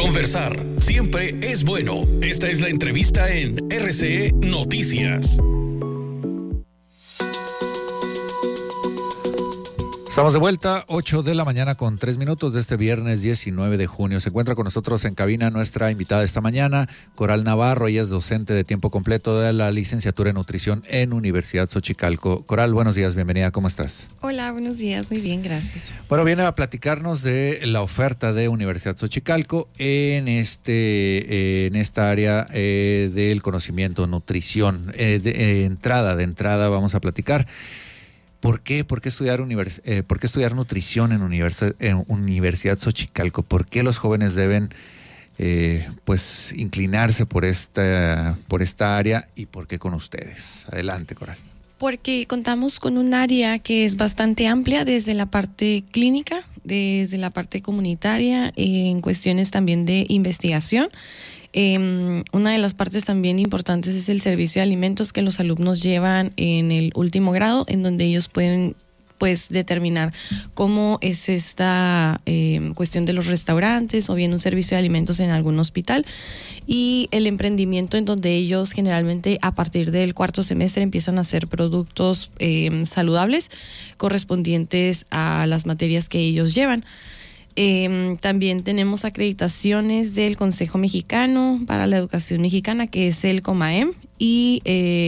Conversar siempre es bueno. Esta es la entrevista en RCE Noticias. Estamos de vuelta, 8 de la mañana con 3 minutos de este viernes 19 de junio. Se encuentra con nosotros en cabina nuestra invitada esta mañana, Coral Navarro. Ella es docente de tiempo completo de la licenciatura en nutrición en Universidad Xochicalco. Coral, buenos días, bienvenida, ¿cómo estás? Hola, buenos días, muy bien, gracias. Bueno, viene a platicarnos de la oferta de Universidad Xochicalco en esta área del conocimiento, nutrición. De entrada vamos a platicar. ¿Por qué estudiar nutrición en Universidad Xochicalco? ¿Por qué los jóvenes deben inclinarse por esta área y por qué con ustedes? Adelante, Coral. Porque contamos con un área que es bastante amplia desde la parte clínica, desde la parte comunitaria, en cuestiones también de investigación. Una de las partes también importantes es el servicio de alimentos que los alumnos llevan en el último grado, en donde ellos pueden determinar cómo es esta cuestión de los restaurantes o bien un servicio de alimentos en algún hospital, y el emprendimiento en donde ellos generalmente a partir del cuarto semestre empiezan a hacer productos saludables correspondientes a las materias que ellos llevan. También tenemos acreditaciones del Consejo Mexicano para la Educación Mexicana, que es el COMAEM, y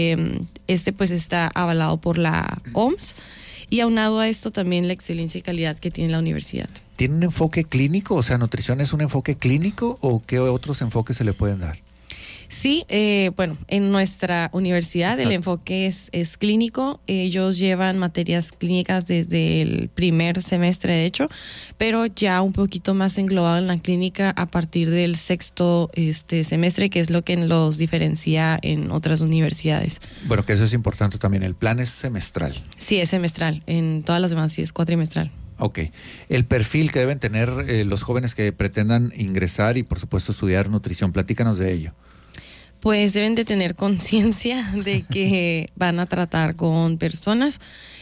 está avalado por la OMS, y aunado a esto también la excelencia y calidad que tiene la universidad. ¿Tiene un enfoque clínico? O sea, ¿nutrición es un enfoque clínico o qué otros enfoques se le pueden dar? Sí, en nuestra universidad el enfoque es clínico. Ellos llevan materias clínicas desde el primer semestre, de hecho, pero ya un poquito más englobado en la clínica a partir del sexto semestre, que es lo que los diferencia en otras universidades. Bueno, que eso es importante también. ¿El plan es semestral? Sí, es semestral. En todas las demás sí es cuatrimestral. Ok. El perfil que deben tener los jóvenes que pretendan ingresar y, por supuesto, estudiar nutrición. Platícanos de ello. Pues deben de tener conciencia de que van a tratar con personas,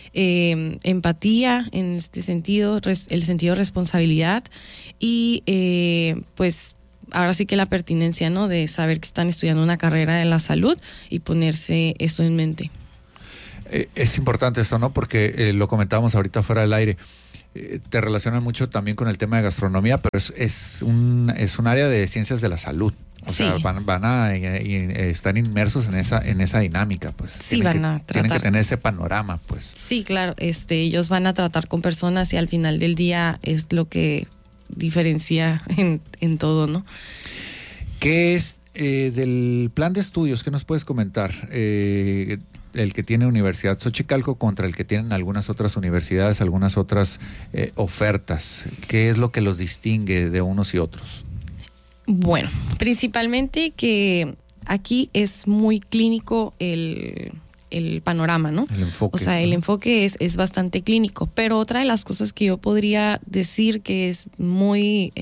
empatía en este sentido, el sentido de responsabilidad y ahora sí que la pertinencia, ¿no? De saber que están estudiando una carrera de la salud y ponerse eso en mente. Es importante esto, ¿no? Porque lo comentábamos ahorita fuera del aire. Te relacionan mucho también con el tema de gastronomía, pero es un área de ciencias de la salud. O sea, van a estar inmersos en esa dinámica, pues. Sí, tienen que tener ese panorama, pues. Sí, claro. Ellos van a tratar con personas y al final del día es lo que diferencia en todo, ¿no? ¿Qué es del plan de estudios? ¿Qué nos puedes comentar? El que tiene Universidad Xochicalco contra el que tienen algunas otras universidades, algunas otras ofertas. ¿Qué es lo que los distingue de unos y otros? Bueno, principalmente que aquí es muy clínico el panorama, ¿no? El enfoque. O sea, el enfoque es bastante clínico, pero otra de las cosas que yo podría decir que es muy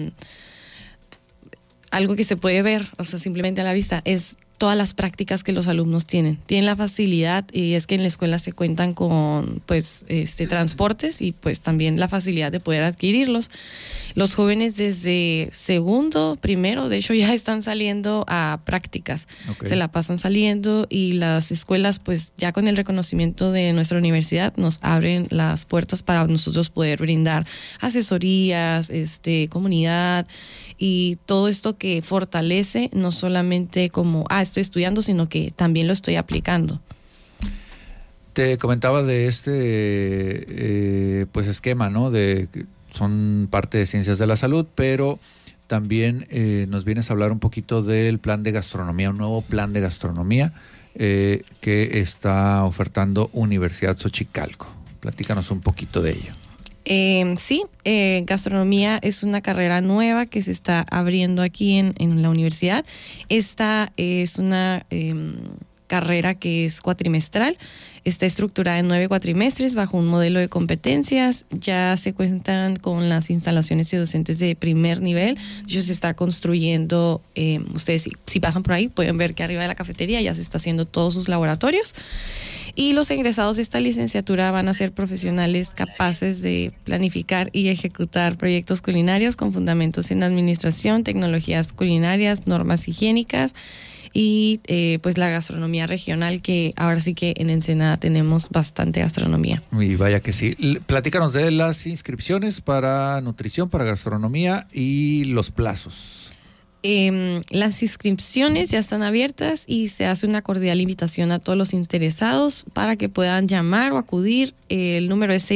algo que se puede ver, o sea, simplemente a la vista, es todas las prácticas que los alumnos tienen. Tienen la facilidad, y es que en la escuela se cuentan con transportes y pues también la facilidad de poder adquirirlos. Los jóvenes desde segundo, primero, de hecho ya están saliendo a prácticas. Okay. Se la pasan saliendo y las escuelas pues ya con el reconocimiento de nuestra universidad nos abren las puertas para nosotros poder brindar asesorías, comunidad y todo esto que fortalece no solamente como estoy estudiando, sino que también lo estoy aplicando. Te comentaba de este esquema, ¿no? Son parte de ciencias de la salud, pero también nos vienes a hablar un poquito del plan de gastronomía, un nuevo plan de gastronomía que está ofertando Universidad Xochicalco. Platícanos un poquito de ello. Gastronomía es una carrera nueva que se está abriendo aquí en la universidad. Esta es una carrera que es cuatrimestral. Está estructurada en 9 cuatrimestres bajo un modelo de competencias. Ya se cuentan con las instalaciones y docentes de primer nivel. Ya se está construyendo, ustedes si pasan por ahí pueden ver que arriba de la cafetería ya se está haciendo todos sus laboratorios. Y los egresados de esta licenciatura van a ser profesionales capaces de planificar y ejecutar proyectos culinarios con fundamentos en administración, tecnologías culinarias, normas higiénicas y pues la gastronomía regional, que ahora sí que en Ensenada tenemos bastante gastronomía. Y vaya que sí. Platícanos de las inscripciones para nutrición, para gastronomía y los plazos. Las inscripciones ya están abiertas y se hace una cordial invitación a todos los interesados para que puedan llamar o acudir. El número es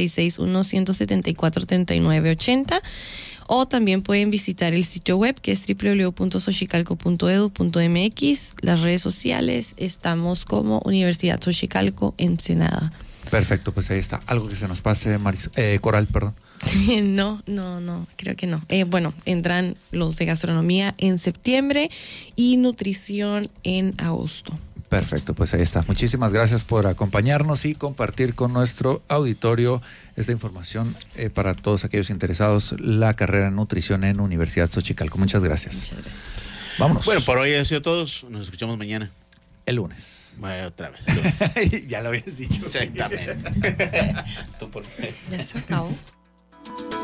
646-174-3980, o también pueden visitar el sitio web, que es www.xochicalco.edu.mx. Las redes sociales, estamos como Universidad Xochicalco Ensenada. Perfecto, pues ahí está. Algo que se nos pase, Coral, perdón. No, creo que no. Bueno, entran los de gastronomía en septiembre y nutrición en agosto. Perfecto, pues ahí está. Muchísimas gracias por acompañarnos y compartir con nuestro auditorio esta información para todos aquellos interesados, la carrera en nutrición en Universidad Xochicalco. Muchas gracias. Muchas gracias. Vámonos. Bueno, por hoy ha sido todo. Nos escuchamos mañana. El lunes. Bueno, otra vez. Ya lo habías dicho. Exactamente. Tú por... Ya se acabó.